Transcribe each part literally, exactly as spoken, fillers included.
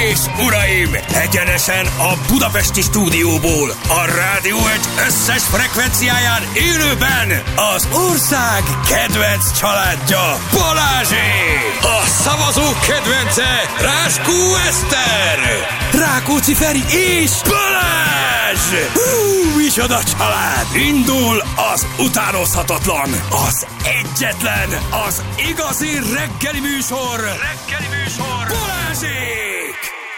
és uraim, egyenesen a budapesti stúdióból, a Rádió egy összes frekvenciáján élőben az ország kedvenc családja, Balázsék! A szavazók kedvence, Ráskó Eszter, Rákóczi Feri és Balázs! Hú, micsoda család! Indul az utánozhatatlan, az egyetlen, az igazi reggeli műsor, reggeli műsor, Balázsék!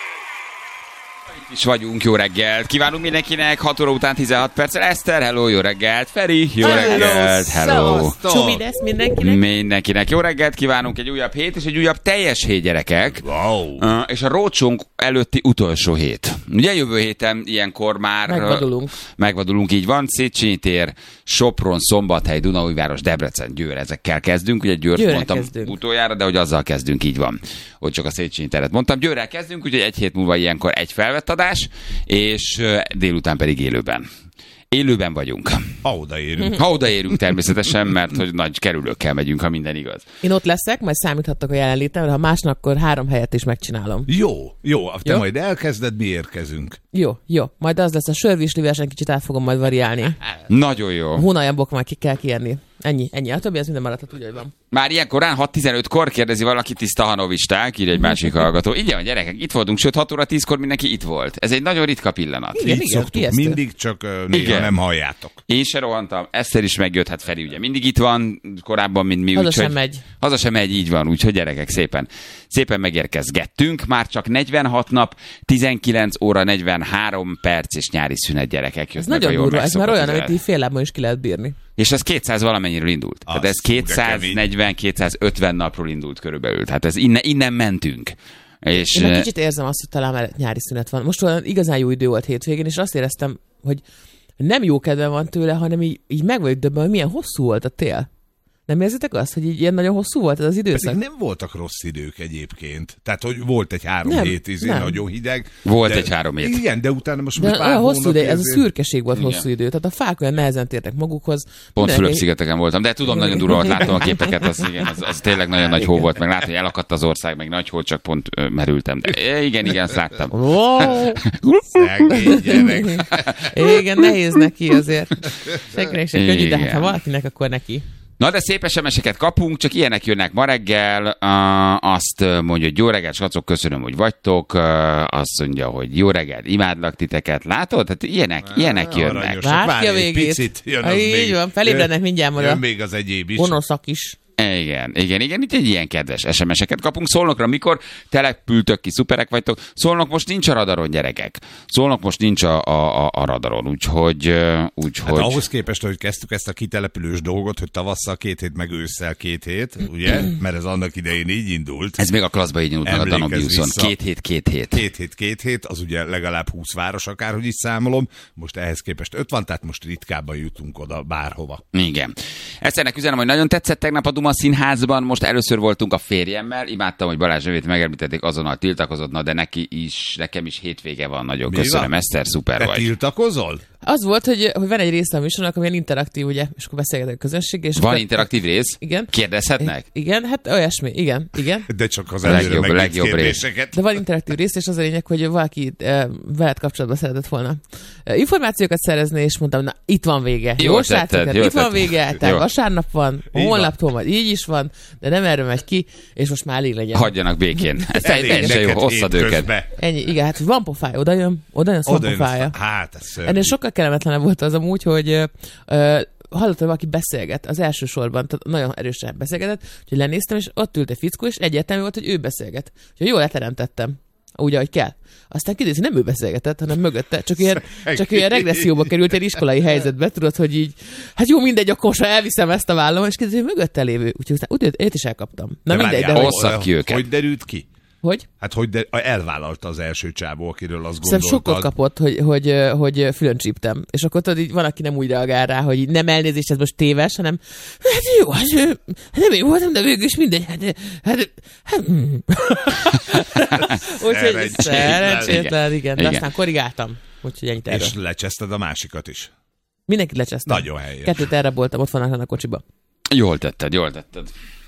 Itt is vagyunk, jó reggelt! Kívánunk mindenkinek, hat óra után tizenhat perccel. Eszter, hello, jó reggelt! Feri, jó hello, reggelt! Hello! Csumi lesz mindenkinek. Mindenkinek jó reggelt kívánunk, egy újabb hét és egy újabb teljes hét, gyerekek. Wow. Uh, és a roadshow előtti utolsó hét. Ugye jövő héten ilyenkor már megvadulunk. Uh, megvadulunk, így van. Széchenyi tér, Sopron, Szombathely, Dunaújváros, Debrecen, Győr, ezekkel kezdünk. Ugye Győrt Győrrel mondtam kezdünk. Utoljára, de hogy azzal kezdünk, így van. Hogy csak a Széchenyi teret mondtam. Győrrel kezdünk, úgyhogy egy hét múlva ilyenkor egy felvett adás, és uh, délután pedig élőben. Élőben vagyunk. Ha odaérünk. Ha odaérünk természetesen, mert hogy nagy kerülőkkel megyünk, ha minden igaz. Én ott leszek, majd számíthattak a jelenlétemre, ha másnak, akkor három helyet is megcsinálom. Jó, jó. Te jó? majd elkezded, mi érkezünk. Jó, jó. Majd az lesz a sörvislivesen, kicsit át fogom majd variálni. Nagyon jó. A hónaljabok már ki kell kérni. Ennyi, ennyi. A többi az minden maradhat, úgy, hogy van. Már ilyen korán hat tizenötkor kérdezi valaki, tiszta hanovisták, írja egy másik hallgató. Igen, van, gyerekek, itt voltunk, sőt hat óra tízkor mindenki itt volt. Ez egy nagyon ritka pillanat. Igen, Így igen, szoktuk, ijesztő. mindig csak uh, néha Igen. nem halljátok. Én se rohantam, Eszter is megjött, hát Feri ugye mindig itt van, korábban, mint mi. Haza úgyhogy- sem megy. Haza sem megy, így van, úgyhogy gyerekek, szépen, szépen megérkezgettünk. Már csak negyvenhat nap, tizenkilenc óra, negyvenhárom perc és nyári szünet, gyerekek. Ez Jött meg a nagyon jól durva, ez már megszokott olyan, amit üzenet. így fél lábban is ki lehet bírni. És ez kétszáz valamennyiről indult. Tehát ez Az, de kétszáznegyven kétszázötven napról indult körülbelül. Tehát ez innen, innen mentünk. És Én egy kicsit érzem azt, hogy talán már nyári szünet van. Most olyan igazán jó idő volt hétvégén, és azt éreztem, hogy nem jó kedvem van tőle, hanem így, így meg vagyok döbbenve, hogy milyen hosszú volt a tél. Nem érzitek azt, hogy így ilyen nagyon hosszú volt ez az időszak? Pedig nem voltak rossz idők egyébként. Tehát, hogy volt egy három Nem, hét izé, nem. nagyon hideg. Volt de, egy három hét. Igen, de utána most De már pár olyan hosszú hónap idő, ez a ezért- szürkeség volt Igen. hosszú idő. Tehát a fák olyan nehezen tértek magukhoz. pont Mindenki- Fülöp-szigeteken voltam, de tudom, nagyon durva volt, látom a képeket, az, igen, az, az tényleg nagyon nagy hó volt, meg látom, hogy elakadt az ország, meg nagy hó, csak pont ö, merültem. De e, igen, igen, azt láttam. Wow. Szegény gyerek. Igen, nehéz neki azért. Senkinek sem könnyű, de hát Igen. ha valakinek, akkor neki. Na, de szép es em es-eket kapunk, csak ilyenek jönnek ma reggel. Uh, azt mondja, hogy jó reggelt, srácok, köszönöm, hogy vagytok. Uh, azt mondja, hogy jó reggelt, imádlak titeket. Látod? Hát ilyenek, ilyenek jönnek. Aranyos. Várj Várj ki a egy végét. picit, jön az Ha, így még. van, felébrednek mindjárt Jön oda. még az egyéb is. Gonoszak is. Igen, igen, igen, itt egy ilyen kedves es em es-eket kapunk. Szolnokra mikor települtök ki, szuperek vagytok. Szolnok most nincs a radaron, gyerekek. Szolnok most nincs a, a, a radaron, úgyhogy... úgyhogy... Hát ahhoz képest, hogy kezdtük ezt a kitelepülős dolgot, hogy tavasszal két hét, meg ősszel két hét, ugye? Mert ez annak idején így indult. Ez még a klasszba így indult meg a Emlékezz Danubiuson. vissza. Két hét, két hét. Két hét, két hét, az ugye legalább húsz város, akárhogy is számolom. Most ehhez képest öt van, tehát most ritkábban jutunk oda bárhova. Igen. Eszternek üzenem, hogy nagyon tetszett tegnap a Duma Színházban, most először voltunk a férjemmel, imádtam, hogy Balázs nevét megemlítették, azonnal tiltakozott, na de neki is, nekem is hétvége van, nagyon Mi köszönöm, van? Eszter, szuper Te vagy. tiltakozol? Az volt, hogy, hogy van egy része a műsornak, ami ilyen interaktív, ugye, és akkor beszélgetek a közönség. És Van akkor- interaktív rész? Igen. Kérdezhetnek? Igen, hát olyasmi, igen, igen. De csak az A előre legjobb- megírt legjobb rész. kérdéseket. De van interaktív rész, és az a lényeg, hogy valaki e, veled kapcsolatban szeretett volna e, információkat szerezni, és mondtam, na itt van vége. Jól Jó, tetted, srácok, hát jól itt van tetted. vége, tehát Jó. vasárnap van, van. holnaptól majd így is van, de nem erről megy ki, és most már elég legyen. Hagyjanak békén. Ez Elég teljesen jó, neked hosszad őket. hétközben. Ennyi, igen, hát van pofája, oda jön, oda jön, szóval Oda jön pofája. a- Hát, ez szörnyű. Ennél sokkal kellemetlenebb volt az amúgy, hogy ö, ö, hallottam, hogy valaki beszélget az első sorban, tehát nagyon erősen beszélgetett, hogy lenéztem, és ott ült egy fickó, és egyértelmű volt, hogy ő beszélget. Úgyhogy jól leteremtettem, úgy, ahogy kell. Aztán kiderült, hogy nem ő beszélgetett, hanem mögötte, csak ilyen, csak ilyen regresszióba került egy iskolai helyzetbe, tudod, hogy így, hát jó, mindegy, akkor most elviszem ezt a vállalom, és kiderült, hogy mögötte lévő, úgyhogy aztán úgy, őt is elkaptam. Na De mindegy, de várjál, hogy, Hosszabb ki őket. Hogy derült ki? hogy? Hát hogy de, elvállalta az első csávó, akiről azt Szerintem sokkot gondoltad. kapott, hogy, hogy, hogy fülön csíptem. És akkor tudod, így van, aki nem úgy reagál rá, hogy így nem elnézést, ez most téves, hanem hát jó, hát nem én voltam, de végül is mindegy. Hát, hát, hát, hm. Úgyhogy Szerencsétlen. szerencsétlen, igen. De Igen. aztán korrigáltam. Úgyhogy ennyit erről. És lecseszted a másikat is. Mindenkit lecsesztem. Nagyon helyes. Kettőt elraboltam, ott vannak a kocsiba. Jól tetted, jól tetted.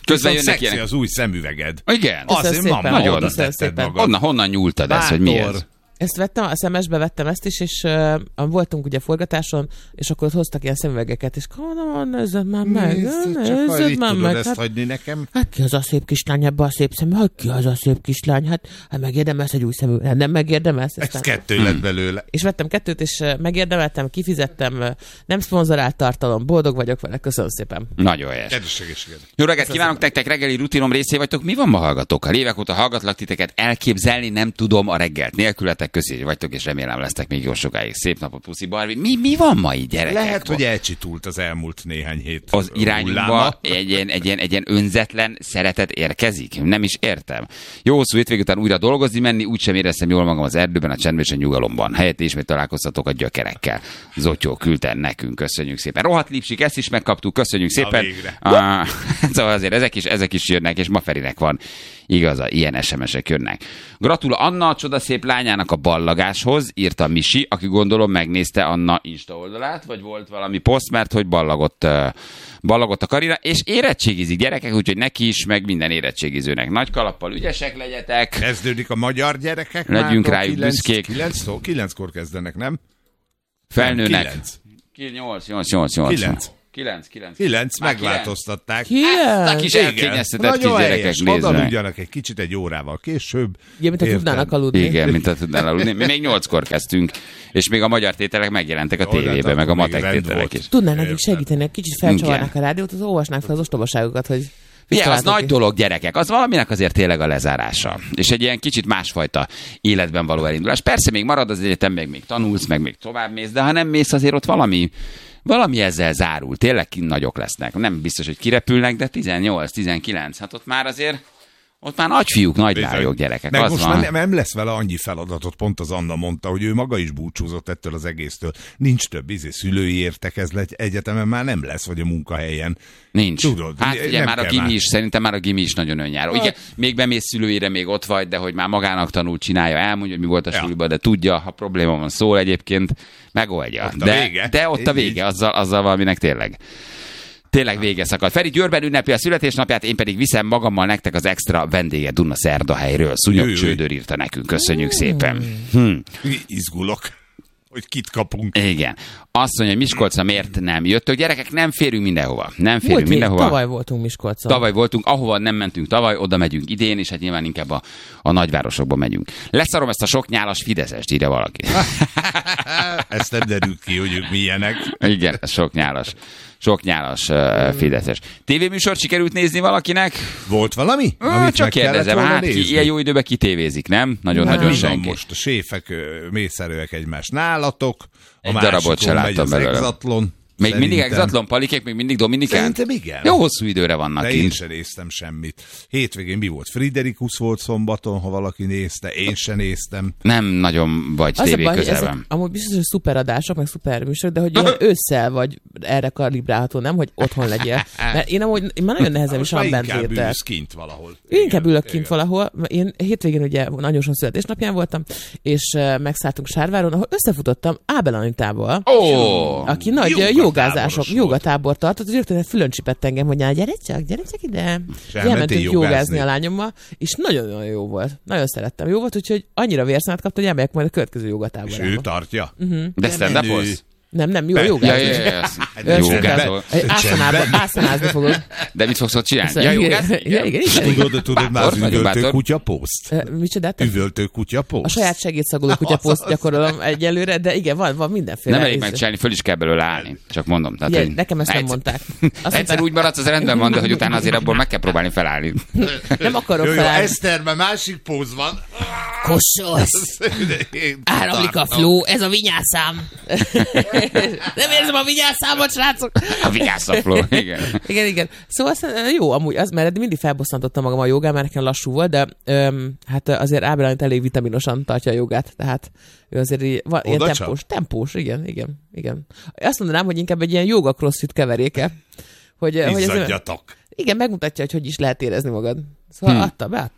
Közben Viszont jönnek szexi ilyenek. az új szemüveged. Igen. Azért Köszönöm ma szépen. Nagyon oda köszönöm tetted szépen. magad. Honnan, honnan nyúltad ez, hogy mi ez? Ezt vettem, a szemesbe vettem ezt is, és uh, voltunk ugye forgatáson, és akkor ott hoztak ilyen szemüvegeket, és mondom, nézzed már meg, nézzed már meg. ezt Hát, hagyni nekem? hát ki az a szép kislány ebbe a szép szemű? Hát ki az a szép kislány? Hát, hát megérdemelsz egy új szemű? Hát nem megérdemelsz? Ez Aztán... kettő lett belőle. És vettem kettőt, és uh, megérdemeltem, kifizettem, uh, nem szponzorált tartalom, boldog vagyok vele, köszönöm szépen. Nagyon helyes. Kedves egészséged. Jó reggelt kívánok nektek, reggeli rutinom részé vagytok. Mi van ma hallgatókkal? Évek óta hallgatlak titeket, elképzelni nem tudom a reggelt nélkületek, közé vagytok, és remélem lesztek még jó sokáig. Szép napot, puszi Barbie. Mi, mi van ma így, gyerekek? Lehet, hogy elcsitult az elmúlt néhány hét Az irányunkba hulláma. egy ilyen, egy, ilyen, egy ilyen önzetlen szeretet érkezik? Nem is értem. Jó hosszú hétvég után újra dolgozni menni, úgysem éreztem jól magam az erdőben, a csendben és a nyugalomban. Helyett ismét találkoztatok a gyökerekkel. Zotyó küldte nekünk, köszönjük szépen. Rohadt lipsik, ezt is megkaptuk, köszönjük szépen. Ah, szóval azért ezek is, ezek is jönnek, és ma Ferinek van igaza, ilyen es em es-ek jönnek. Gratul Anna a csodaszép lányának a ballagáshoz, írta Misi, aki gondolom megnézte Anna Insta oldalát, vagy volt valami poszt, mert hogy ballagott, uh, ballagott a Karina, és érettségizik gyerekek, úgyhogy neki is, meg minden érettségizőnek. Nagy kalappal ügyesek legyetek. Kezdődik a magyar gyerekek. Legyünk már, rájuk kilenc, büszkék. Kilenc, kilenckor kezdenek, nem? Felnőnek. Kilenc. nyolc, nyolc, nyolc, nyolc. Kilenc. Kilenc, kilenc. Kilenc, Már megváltoztatták. Kilenc? A kis elkényeztetett kis nagyon gyerekek, helyes. nézd meg. Aludjanak egy kicsit egy órával később. Igen, mint a Érted? tudnának aludni. Igen, mint a tudnál aludni. Mi még nyolckor kezdtünk, és még a magyar tételek megjelentek a Jó, de tévében, meg a akkor még matek rend tételek volt. is. Tudnál nekik Értem. segíteni, kicsit felcsavarnák a rádiót, az olvasnák fel az ostobaságokat, hogy... Ugye, az találtak nagy ki. dolog, gyerekek, az valaminek azért tényleg a lezárása. És egy ilyen kicsit másfajta életben való elindulás. Persze még marad az egyetem, meg még tanulsz, meg még tovább mész, de ha nem mész, azért ott valami, valami ezzel zárul. Tényleg nagyok lesznek. Nem biztos, hogy kirepülnek, de tizennyolc, tizenkilenc, hát ott már azért, ott már nagy fiúk, nagy lányok, gyerekek. Meg Az most van. már nem, nem lesz vele annyi feladatot, pont az Anna mondta, hogy ő maga is búcsúzott ettől az egésztől. Nincs több izé, szülői értekezlet egyetemen már nem lesz, vagy a munkahelyen. Nincs. Tudod, hát ugye nem már a kell gimi már. is, szerintem már a gimi is nagyon önjáró. Hát- Igen, még bemész szülőire, még ott vagy, de hogy már magának tanul, csinálja, elmondja, hogy mi volt a Ja. suliban, de tudja, ha probléma van, szól egyébként, megoldja. Ott a de, vége. de ott a Így, vége, így. azzal, azzal valaminek tényleg. Tényleg vége szakad. Feri Győrben ünnepli a születésnapját, én pedig viszem magammal nektek az extra vendéget Duna Szerdahelyről. Szúnyog Jaj. Csődör írta nekünk, köszönjük szépen. Hm. Izgulok, hogy kit kapunk. Igen. Azt mondja, hogy Miskolcra miért nem jöttök? Gyerekek, nem férünk mindenhova. Nem férünk Múlt hét, mindenhova. tavaly voltunk Miskolcon. Tavaly voltunk, ahova nem mentünk tavaly, oda megyünk idén, és hát nyilván inkább a, a nagyvárosokba megyünk. Leszarom ezt a sok nyálas fideszest, írja valaki. Ezt nem derült ki, hogy ők milyenek. Igen, ez sok nyálas. Sok nyálas uh, fideszes. Tévéműsort sikerült nézni valakinek? Volt valami? Ah, Amit csak meg kellett kérdezem, volna hát ki, nézni? ilyen jó időben kitévézik, nem? Nagyon-nagyon Nem. Mi van senki. most? A séfek ö, mészerőek egymás nálatok. A Egy darabot se másikon megy láttam az belőle. Exatlon. Még Szerintem. mindig exatlon palikék, még mindig dominikán? Szerintem igen. Jó hosszú időre vannak De én kint. sem néztem semmit. Hétvégén mi volt? Friderikus volt szombaton, ha valaki nézte. Én sem néztem. Nem nagyon vagy Az a tévé baj, hogy ezek közelben. amúgy biztos, hogy szuper adások, meg szuper műsorok, de hogy ilyen ősszel vagy erre kalibrálható, nem, hogy otthon legyél. Mert én amúgy, én már nagyon nehezen Most is már van inkább benzétel. ülsz kint valahol. Én inkább Igen, ülök kint igen. valahol. Én hétvégén ugye anyósom születésnapján voltam, és uh, megszálltunk Sárváron, ahol összefutottam Ábel Anitával, Ó! aki nagy Jogatáboros jogázások, volt. jogatábor tartott, hogy rögtön fülön csipett engem, hogy na, gyere csak, gyere csak ide. És elmentél elmentünk jogázni. jogázni a lányommal, és nagyon-nagyon jó volt. Nagyon szerettem. Jó volt, úgyhogy annyira vérszemet kapta, hogy elmegyek majd a következő És ő jogatáborába. tartja? De stand-upolsz? Nem, nem, jó, Be- Ja, jogázni. ja, ja, ja. Ő Jogázol. Ászánázni ászánázni fogod. De mit fogsz ott csinálni? Ja, jogász? Igen, igen, igen. Tudod, tudod már az Bátor, nagyon üvöltő bátor. kutya poszt? Ö, Micsoda? Te- Üvöltő kutya A poszt? saját segédszagoló kutyaposzt gyakorolom egyelőre, de igen, van, van mindenféle. Nem elég íze. megcsinálni, föl is kell belőle állni. Csak mondom. Tehát, Igen, hogy nekem ezt nem egyszer- mondták. Azt Egyszer mondták, úgy maradsz, az rendben van, de hogy utána azért abból meg kell próbálni felállni. nem akarok Jó, jó, felállni. Eszterben másik póz van. Kossolsz! Áramlik a fló, ez a vinyászám. Nem érzem a vinyászámot, srácok. A vigyászafló, igen. Igen, igen. Szóval aztán jó, amúgy, az, mert eddig mindig felbosszantottam magam a jogán, mert nekem lassú volt, de öm, hát azért Ábel Anita elég vitaminosan tartja a jogát, tehát ő azért így, van, ilyen Oda csak? tempós, tempós, igen, igen, igen. Azt mondanám, hogy inkább egy ilyen joga crossfit keveréke. Hogy, hogy ez, Izzadjatok. igen, megmutatja, hogy hogy is lehet érezni magad. Szóval Hmm. adta, beadta.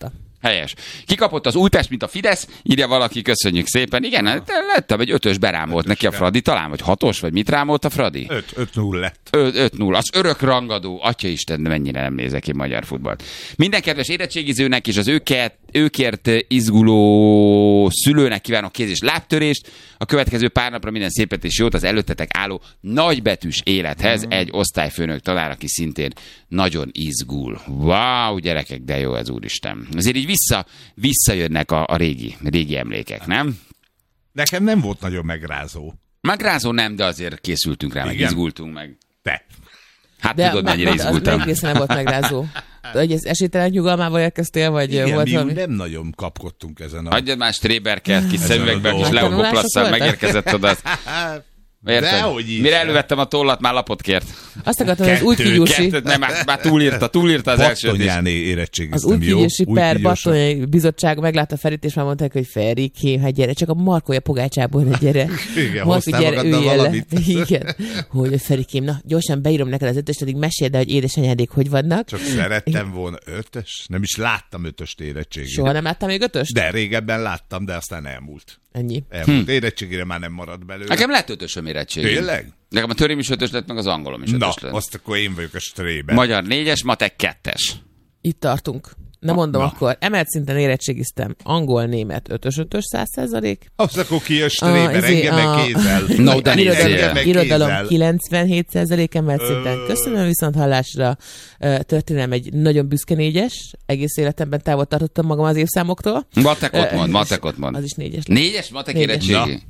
Helyes. Kikapott az Újpest, mint a Fidesz, írja valaki, köszönjük szépen. Igen, lettem egy ötös berámolt ötös neki a Fradi, talán, vagy hatos, vagy mit rámolt a Fradi? öt null lett. öt null, az örök rangadó, atyaisten, de mennyire nem nézek én magyar futballt. Minden kedves érettségizőnek és az őket, őkért izguló szülőnek kívánok kéz- és lábtörést. A következő pár napra minden szépet és jót az előttetek álló nagybetűs élethez. Mm. Egy osztályfőnök talál, aki szintén nagyon izgul. Wow, gyerekek, de jó ez, úristen. Azért így vissza, visszajönnek a, a régi, régi emlékek, nem? Nekem nem volt nagyon megrázó. Megrázó nem, de azért készültünk rá, igen. Meg izgultunk meg. Te. Hát de tudod, mennyire az, izgultam. Az egészen nem volt megrázó. Hogy ez esélytelen nyugalmával érkeztél, vagy igen, volt mi valami? nem nagyon kapkodtunk ezen a... Hagyjad már Stréberket, kis szemüvegben, kis Hát leokoplasszal, megérkezett oda. Mire elővettem a tollat, már lapot kért. Azt akartam, hogy az újkigyúsi... Nem, már, már túlírta, túlírta az első. Battonyáni érettségiztem, az újkigyúsi per Battonyai bizottság meglátta Ferit, és már mondták, hogy Ferikém, hát gyere, csak a markolja pogácsából, hogy gyere. Igen, hoztál magaddal valamit. Igen, hogy Ferikém, na gyorsan beírom neked az ötöst, addig meséld el, hogy édesanyádék hogy vannak. Csak szerettem volna ötös, nem is láttam ötöst érettségére. Soha nem láttam még ötöst? De régebben láttam, de aztán elmúlt. Ennyi. Elmúlt. Hm. Érettségére már nem maradt belőle. Nekem lett ötösöm érettségén. Tényleg? Nekem a törém is ötös lett, meg az angolom is ötös Na, lett. azt akkor én vagyok a strében. Magyar négyes, matek kettes. Itt tartunk. Na mondom Na. akkor, emelt szinten érettségiztem. Angol, német, ötös-ötös száz százalék. Azt akkor ki a stréber, engem meg kézzel. No, de Irodalom, irodalom kilencvenhét százalék emelt szinten. Köszönöm, viszont hallásra. Történelem egy nagyon büszke négyes. Egész életemben távol tartottam magam az évszámoktól. Matekot mond, matekot mond. Az is négyes. Négyes matek érettségi?